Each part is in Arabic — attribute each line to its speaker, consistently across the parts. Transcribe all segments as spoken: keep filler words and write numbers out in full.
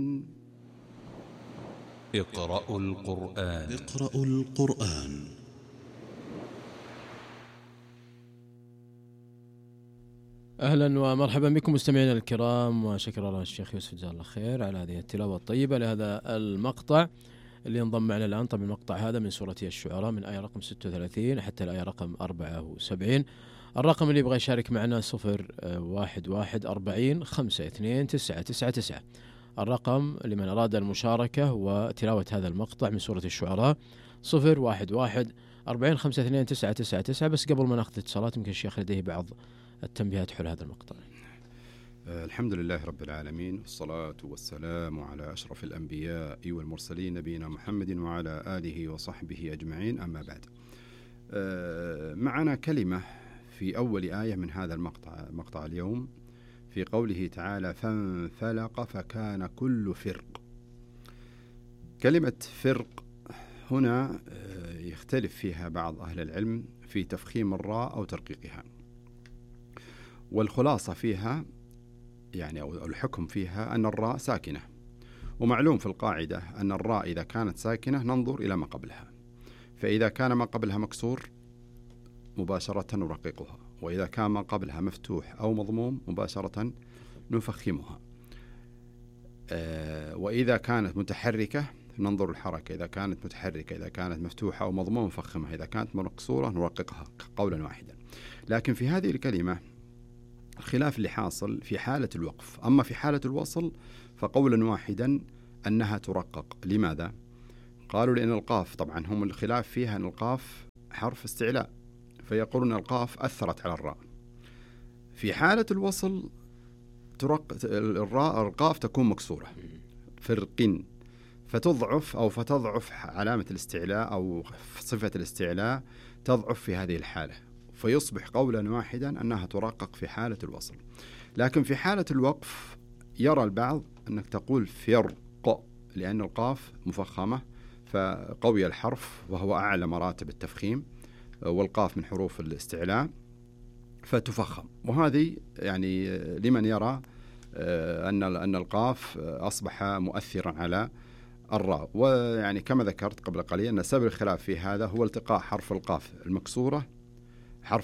Speaker 1: اقرأوا القرآن.
Speaker 2: اقرأوا القرآن.
Speaker 3: أهلا ومرحبا بكم مستمعينا الكرام، وشكر الله الشيخ يوسف جزاه الله خير على هذه التلاوة الطيبة لهذا المقطع اللي ينضم معنا الآن. طبعا المقطع هذا من سورة الشعراء من آية رقم ستة وثلاثين حتى الآية رقم أربعة وسبعين. الرقم اللي يبغى يشارك معنا صفر واحد واحد أربعين خمسة اثنين تسعة تسعة تسعة. الرقم لمن أراد المشاركة وتلاوة هذا المقطع من سورة الشعراء صفر واحد واحد أربعين خمسة اثنين تسعة تسعة تسعة. بس قبل ما ناخذ اتصالات يمكن الشيخ لديه بعض التنبيهات حول هذا المقطع.
Speaker 4: الحمد لله رب العالمين، والصلاة والسلام على أشرف الأنبياء والمرسلين نبينا محمد وعلى آله وصحبه أجمعين، أما بعد. معنا كلمة في أول آية من هذا المقطع مقطع اليوم في قوله تعالى فانفلق فكان كل فرق. كلمة فرق هنا يختلف فيها بعض أهل العلم في تفخيم الراء أو ترقيقها، والخلاصة فيها يعني أو الحكم فيها أن الراء ساكنة، ومعلوم في القاعدة أن الراء إذا كانت ساكنة ننظر إلى ما قبلها، فإذا كان ما قبلها مكسور مباشرة نرققها، وإذا كان ما قبلها مفتوح أو مضموم مباشرة نفخمها. آه وإذا كانت متحركة ننظر الحركة، إذا كانت متحركة إذا كانت مفتوحة أو مضمومة نفخمها، إذا كانت مكسورة نرققها قولا واحدا. لكن في هذه الكلمة الخلاف اللي حاصل في حالة الوقف، أما في حالة الوصل فقولا واحدا أنها ترقق. لماذا؟ قالوا لأن القاف، طبعا هم الخلاف فيها أن القاف حرف استعلاء، فيقولون القاف أثرت على الراء. في حالة الوصل ترق الراء القاف تكون مكسورة فرق، فتضعف أو فتضعف علامة الاستعلاء أو صفة الاستعلاء تضعف في هذه الحالة، فيصبح قولا واحدا أنها ترقق في حالة الوصل. لكن في حالة الوقف يرى البعض أنك تقول فرق لأن القاف مفخمة فقوي الحرف وهو أعلى مراتب التفخيم، والقاف من حروف الاستعلاء فتفخم. وهذه يعني لمن يرى أن أن القاف أصبح مؤثرا على الراء. ويعني كما ذكرت قبل قليل أن سبب الخلاف في هذا هو التقاء حرف القاف المكسورة حرف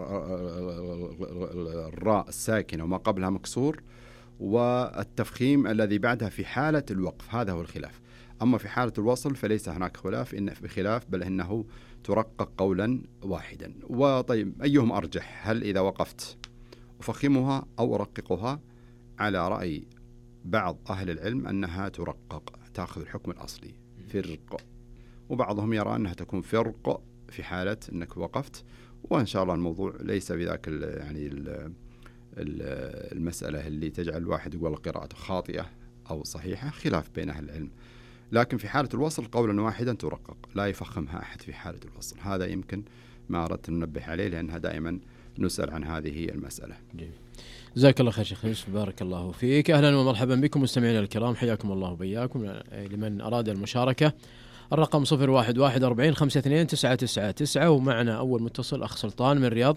Speaker 4: الراء الساكنة وما قبلها مكسور، والتفخيم الذي بعدها في حالة الوقف، هذا هو الخلاف. أما في حالة الوصل فليس هناك خلاف إن بخلاف بل إنه ترقق قولا واحدا. وطيب أيهم أرجح، هل إذا وقفت أفخمها أو أرققها؟ على رأي بعض أهل العلم أنها ترقق، تأخذ الحكم الأصلي فرق، وبعضهم يرى أنها تكون فرق في حالة أنك وقفت. وإن شاء الله الموضوع ليس بذاك ال يعني ال المسألة اللي تجعل الواحد يقول قراءته خاطئة أو صحيحة، خلاف بين أهل العلم. لكن في حالة الوصل قولا واحدا ترقق، لا يفخمها أحد في حالة الوصل. هذا يمكن ما أردت ننبه عليه لأنها دائما نسأل عن هذه المسألة.
Speaker 3: جزاك الله خير شيخ يوسف، بارك الله فيك. أهلا ومرحبا بكم مستمعينا الكرام، حياكم الله وبياكم. لمن أراد المشاركة الرقم صفر واحد واحد أربعين خمسة اثنين تسعة تسعة تسعة. ومعنا أول متصل أخ سلطان من الرياض.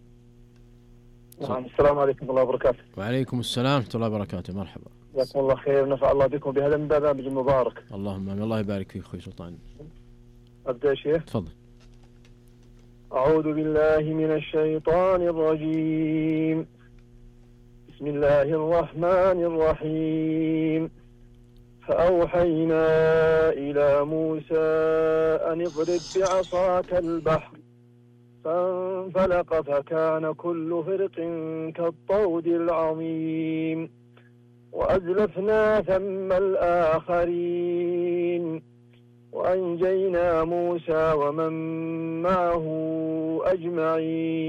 Speaker 5: نعم، السلام عليكم ورحمة الله وبركاته.
Speaker 3: وعليكم السلام ورحمة الله وبركاته، مرحبا.
Speaker 5: جزاكم الله خير، نفع الله بكم بهذا البرنامج المبارك.
Speaker 3: اللهم آمين، الله يبارك فيك أخوي سلطان.
Speaker 5: أبدأ يا شيخ؟
Speaker 3: تفضل.
Speaker 5: أعوذ بالله من الشيطان الرجيم، بسم الله الرحمن الرحيم. فأوحينا إلى موسى أن اضرب بعصاك البحر فانفلق فكان كل فرق كالطود العظيم وأزلفنا ثم الآخرين وأنجينا موسى ومن معه أجمعين.